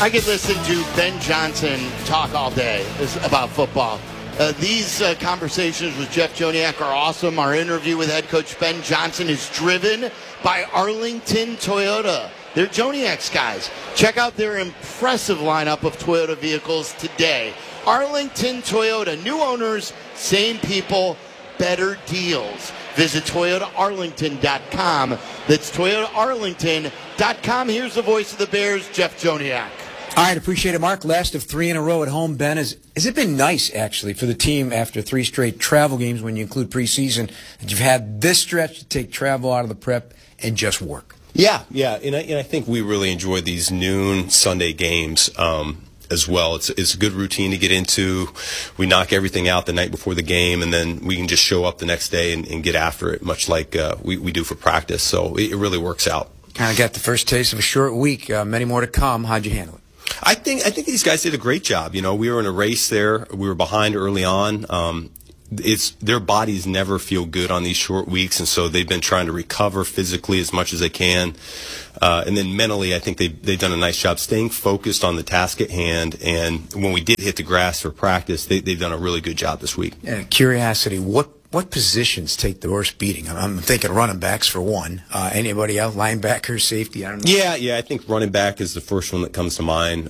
I could listen to Ben Johnson talk all day about football. These conversations with Jeff Joniak are awesome. Our interview with head coach Ben Johnson is driven by Arlington Toyota. They're Joniak's guys. Check out their impressive lineup of Toyota vehicles today. Arlington Toyota, new owners, same people, better deals. Visit ToyotaArlington.com. That's ToyotaArlington.com. Here's the voice of the Bears, Jeff Joniak. All right, appreciate it, Mark. Last of 3 in a row at home. Ben, has it been nice, actually, for the team after 3 straight travel games when you include preseason, that you've had this stretch to take travel out of the prep and just work? Yeah, and I think we really enjoy these noon Sunday games as well. It's a good routine to get into. We knock everything out the night before the game, and then we can just show up the next day and get after it, much like we do for practice. So it really works out. Kind of got the first taste of a short week. Many more to come. How'd you handle it? I think these guys did a great job. You know, we were in a race there. We were behind early on. Their bodies never feel good on these short weeks, and so they've been trying to recover physically as much as they can. And then mentally, I think they've done a nice job staying focused on the task at hand. And when we did hit the grass for practice, they've done a really good job this week. Curiosity, what positions take the worst beating? I'm thinking running backs for one. Anybody else? Linebacker, safety? I don't know. Yeah. I think running back is the first one that comes to mind.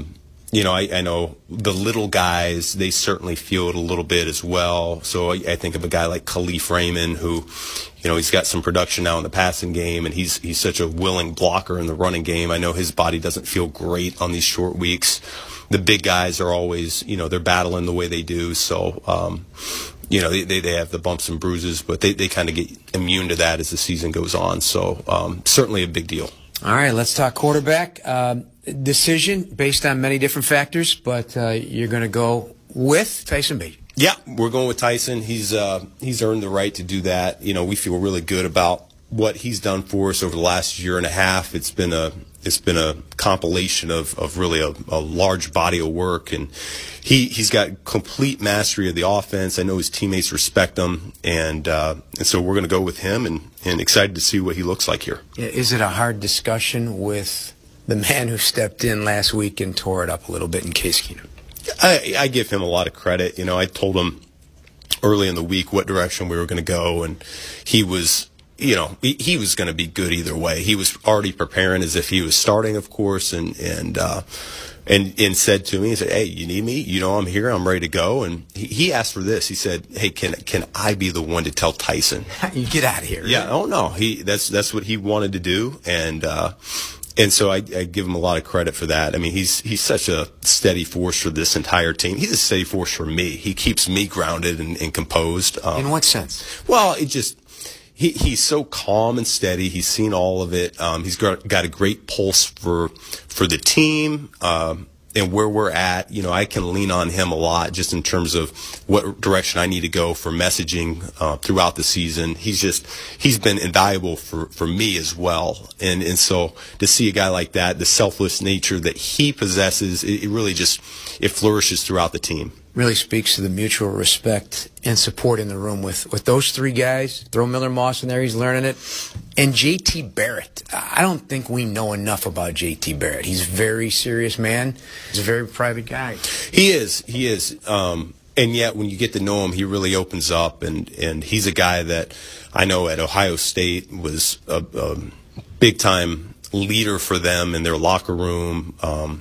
I know the little guys, they certainly feel it a little bit as well. So I think of a guy like Khalif Raymond, who, he's got some production now in the passing game, and he's such a willing blocker in the running game. I know his body doesn't feel great on these short weeks. The big guys are always, they're battling the way they do. So, they have the bumps and bruises, but they kind of get immune to that as the season goes on. So certainly a big deal. All right, let's talk quarterback. Decision based on many different factors, but you're going to go with Tyson Bagent. Yeah, we're going with Tyson. He's earned the right to do that. We feel really good about what he's done for us over the last year and a half. It's been a compilation of really a large body of work, and he's got complete mastery of the offense. I know his teammates respect him, and so we're going to go with him, and excited to see what he looks like here. Is it a hard discussion with the man who stepped in last week and tore it up a little bit in Case Keenum? I give him a lot of credit. I told him early in the week what direction we were going to go, and he was he was going to be good either way. He was already preparing as if he was starting, of course, and said to me, he said, "Hey, you need me? I'm here. I'm ready to go." And he asked for this. He said, "Hey, can I be the one to tell Tyson?" You get out of here. Yeah. Oh no. That's what he wanted to do, and so I give him a lot of credit for that. I mean, he's such a steady force for this entire team. He's a steady force for me. He keeps me grounded and composed. In what sense? Well, he's so calm and steady. He's seen all of it. He's got a great pulse for the team and where we're at. I can lean on him a lot just in terms of what direction I need to go for messaging throughout the season. He's been invaluable for me as well. And so to see a guy like that, the selfless nature that he possesses, it really it flourishes throughout the team. Really speaks to the mutual respect and support in the room with those 3 guys. Throw Miller Moss in there, he's learning it. And J.T. Barrett. I don't think we know enough about J.T. Barrett. He's a very serious man. He's a very private guy. He is. And yet when you get to know him, he really opens up. And he's a guy that I know at Ohio State was a big-time leader for them in their locker room.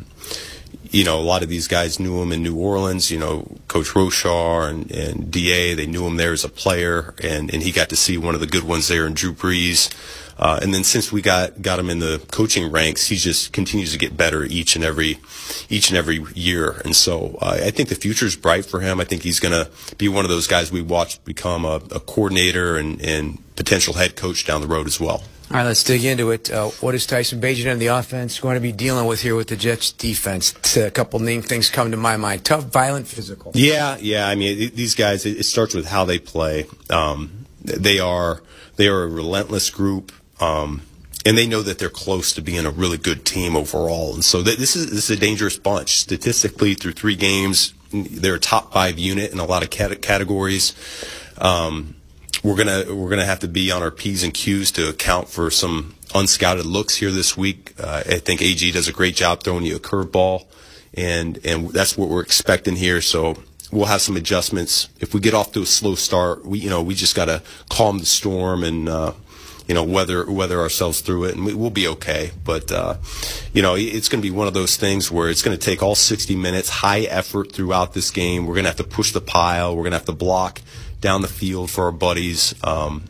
A lot of these guys knew him in New Orleans, Coach Rochar and D.A., they knew him there as a player, and he got to see one of the good ones there in Drew Brees. And then since we got him in the coaching ranks, he just continues to get better each and every year. And so I think the future is bright for him. I think he's going to be one of those guys we watched become a coordinator and potential head coach down the road as well. All right, let's dig into it. What is Tyson Bagent and the offense going to be dealing with here with the Jets defense? A couple name things come to my mind. Tough, violent, physical. Yeah. I mean, these guys, it starts with how they play. They are a relentless group. And they know that they're close to being a really good team overall. And so this is a dangerous bunch. Statistically, through 3 games, they're a top 5 unit in a lot of categories. We're gonna have to be on our P's and Q's to account for some unscouted looks here this week. I think AG does a great job throwing you a curveball, and that's what we're expecting here. So we'll have some adjustments. If we get off to a slow start, we just got to calm the storm and weather ourselves through it, and we'll be okay. But it's going to be one of those things where it's going to take all 60 minutes, high effort throughout this game. We're going to have to push the pile. We're going to have to block down the field for our buddies. And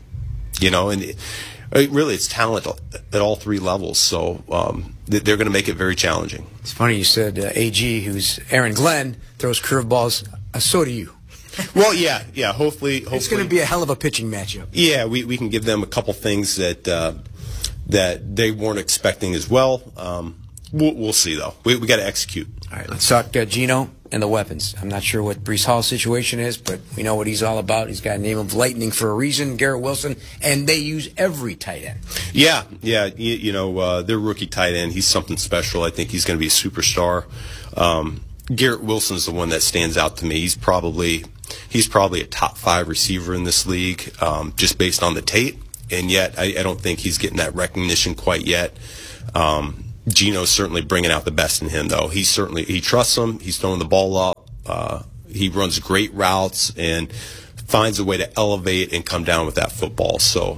really, it's talent at all three levels. So they're going to make it very challenging. It's funny you said AG, who's Aaron Glenn, throws curveballs. So do you. Well, yeah. Hopefully, it's going to be a hell of a pitching matchup. Yeah, we can give them a couple things that they weren't expecting as well. We'll see though. We got to execute. All right, let's talk Geno and the weapons. I'm not sure what Breece Hall's situation is, but we know what he's all about. He's got a name of lightning for a reason, Garrett Wilson, and they use every tight end. Yeah. Their rookie tight end, he's something special. I think he's going to be a superstar. Garrett Wilson's the one that stands out to me. He's probably a top 5 receiver in this league, just based on the tape, and yet I don't think he's getting that recognition quite yet. Geno's certainly bringing out the best in him, though. He trusts him. He's throwing the ball up. He runs great routes and finds a way to elevate and come down with that football. So,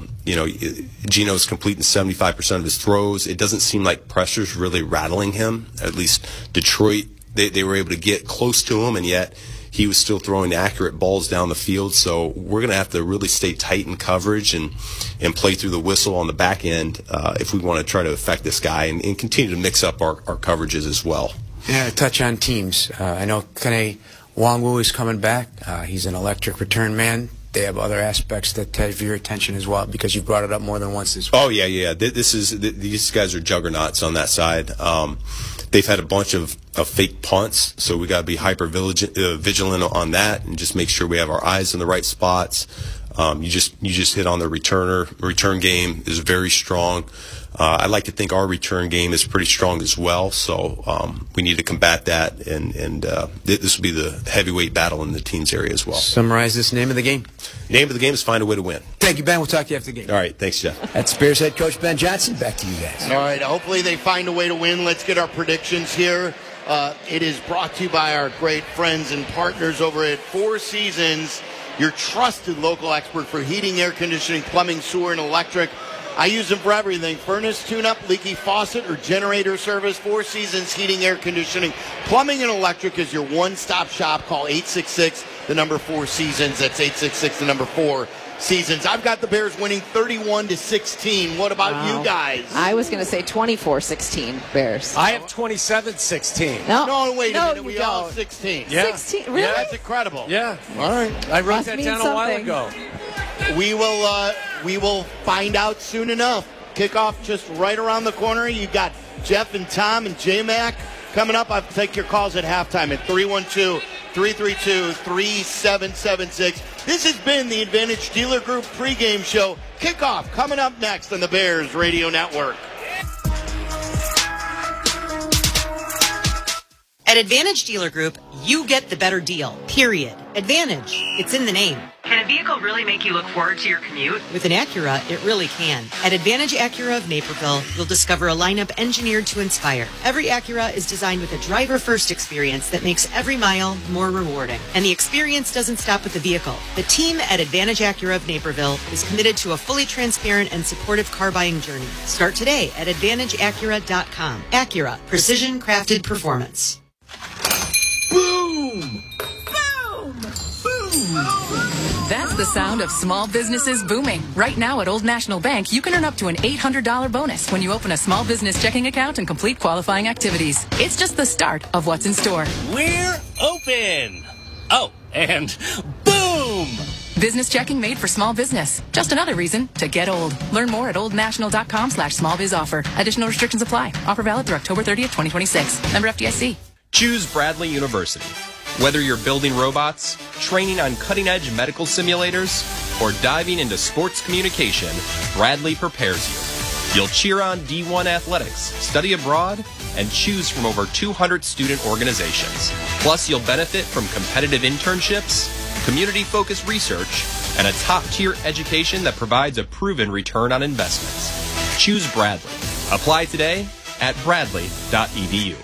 Geno's completing 75% of his throws. It doesn't seem like pressure's really rattling him. At least Detroit, they were able to get close to him, and yet he was still throwing accurate balls down the field. So we're going to have to really stay tight in coverage and play through the whistle on the back end if we want to try to affect this guy and continue to mix up our coverages as well. Yeah, touch on teams. I know Kene Nwangwu is coming back. He's an electric return man. They have other aspects that have your attention as well, because you've brought it up more than once this week. Oh, yeah. These guys are juggernauts on that side. They've had a bunch of fake punts, so we got to be hyper vigilant on that and just make sure we have our eyes in the right spots. You just hit on the return game is very strong. I like to think our return game is pretty strong as well, so we need to combat that, and this will be the heavyweight battle in the teams area as well. Summarize this name of the game. Name of the game is find a way to win. Thank you, Ben. We'll talk to you after the game. All right. Thanks, Jeff. That's Bears head coach Ben Johnson. Back to you guys. All right. Hopefully they find a way to win. Let's get our predictions here. It is brought to you by our great friends and partners over at Four Seasons, your trusted local expert for heating, air conditioning, plumbing, sewer, and electric. I use them for everything: furnace tune-up, leaky faucet, or generator service. Four Seasons Heating, Air Conditioning, Plumbing, and Electric is your one-stop shop. Call 866-4 Seasons. That's 866-4 Seasons. I've got the Bears winning 31-16. What about you guys? I was going to say 24-16 Bears. I have 27-16. No, wait a minute. We all have 16. Yeah. 16? Really? Yeah, that's incredible. Yeah. All right. I wrote Must that mean down a while something. ago. We will find out soon enough. Kickoff just right around the corner. You got Jeff and Tom and J-Mac coming up. I'll take your calls at halftime at 312-332-3776. This has been the Advantage Dealer Group pregame show. Kickoff coming up next on the Bears Radio Network. At Advantage Dealer Group, you get the better deal, period. Advantage, it's in the name. Can a vehicle really make you look forward to your commute? With an Acura, it really can. At Advantage Acura of Naperville, you'll discover a lineup engineered to inspire. Every Acura is designed with a driver-first experience that makes every mile more rewarding. And the experience doesn't stop with the vehicle. The team at Advantage Acura of Naperville is committed to a fully transparent and supportive car buying journey. Start today at AdvantageAcura.com. Acura, precision-crafted performance. Boom! Boom! Boom! That's the sound of small businesses booming. Right now at Old National Bank, you can earn up to an $800 bonus when you open a small business checking account and complete qualifying activities. It's just the start of what's in store. We're open! Oh, and boom! Business checking made for small business. Just another reason to get old. Learn more at oldnational.com/smallbizoffer. Additional restrictions apply. Offer valid through October 30th, 2026. Member FDIC. Choose Bradley University. Whether you're building robots, training on cutting-edge medical simulators, or diving into sports communication, Bradley prepares you. You'll cheer on D1 athletics, study abroad, and choose from over 200 student organizations. Plus, you'll benefit from competitive internships, community-focused research, and a top-tier education that provides a proven return on investments. Choose Bradley. Apply today at bradley.edu.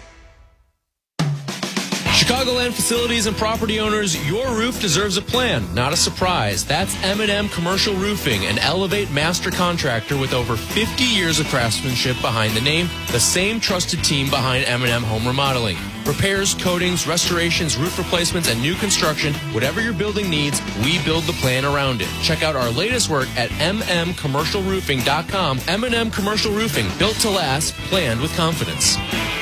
Chicagoland facilities and property owners, your roof deserves a plan, not a surprise. That's M&M Commercial Roofing, an Elevate master contractor with over 50 years of craftsmanship behind the name, the same trusted team behind M&M Home Remodeling. Repairs, coatings, restorations, roof replacements, and new construction, whatever your building needs, we build the plan around it. Check out our latest work at mmcommercialroofing.com. M&M Commercial Roofing, built to last, planned with confidence.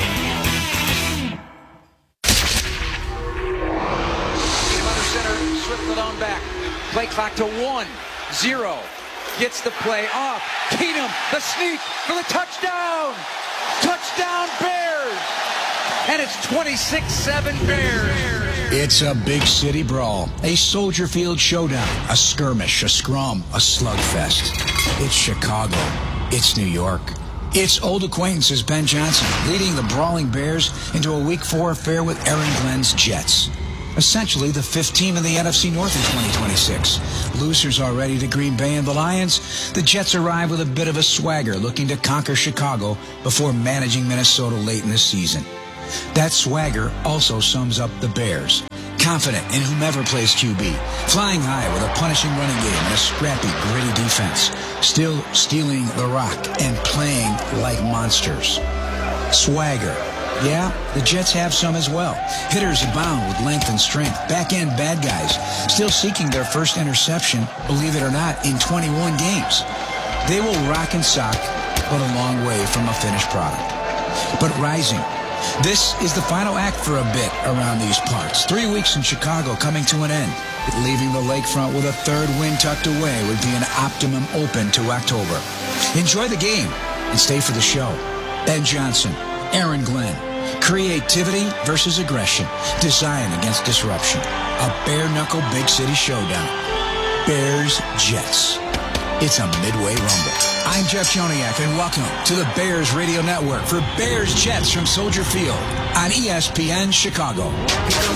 Back. Play clock to 1-0. Gets the play off. Keenum, the sneak for the touchdown. Touchdown Bears. And it's 26-7 Bears. It's a big city brawl, a Soldier Field showdown, a skirmish, a scrum, a slugfest. It's Chicago. It's New York. It's old acquaintances Ben Johnson leading the brawling Bears into a Week 4 affair with Aaron Glenn's Jets. Essentially the fifth team in the NFC North in 2026. Losers already to Green Bay and the Lions. The Jets arrive with a bit of a swagger, looking to conquer Chicago before managing Minnesota late in the season. That swagger also sums up the Bears. Confident in whomever plays QB, flying high with a punishing running game and a scrappy, gritty defense, still stealing the rock and playing like monsters. Swagger. Yeah, the Jets have some as well. Hitters abound with length and strength. Back-end bad guys still seeking their first interception, believe it or not, in 21 games. They will rock and sock, but a long way from a finished product. But rising. This is the final act for a bit around these parts. 3 weeks in Chicago coming to an end. Leaving the lakefront with a third win tucked away would be an optimum open to October. Enjoy the game and stay for the show. Ben Johnson, Aaron Glenn. Creativity versus aggression. Design against disruption. A bare-knuckle big city showdown. Bears-Jets. It's a midway rumble. I'm Jeff Joniak, and welcome to the Bears Radio Network for Bears-Jets from Soldier Field on ESPN Chicago.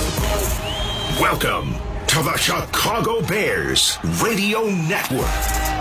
Welcome to the Chicago Bears Radio Network.